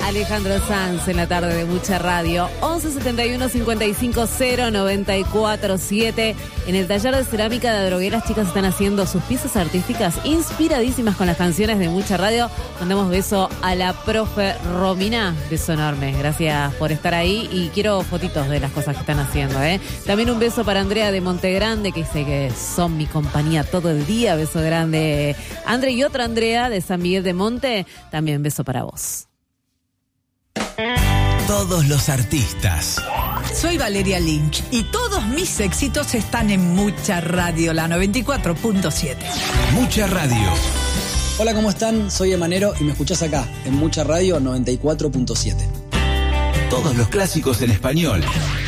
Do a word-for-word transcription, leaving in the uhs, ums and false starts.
Alejandro Sanz en la tarde de Mucha Radio. once setenta y uno cincuenta y cinco cero noventa y cuatro siete. En el taller de cerámica de Adrogué, las chicas están haciendo sus piezas artísticas inspiradísimas con las canciones de Mucha Radio. Mandamos beso a la profe Romina. Beso enorme. Gracias por estar ahí y quiero fotitos de las cosas que están haciendo, ¿eh? También un beso para Andrea de Montegrande, que dice que son mi compañía todo el día. Beso grande. Andrea y otra Andrea de San Miguel de Monte. También beso para vos. Todos los artistas. Soy Valeria Lynch y todos mis éxitos están en Mucha Radio, la noventa y cuatro punto siete. Mucha Radio. Hola, ¿cómo están? Soy Emanero y me escuchás acá, en Mucha Radio noventa y cuatro punto siete. Todos los clásicos en español.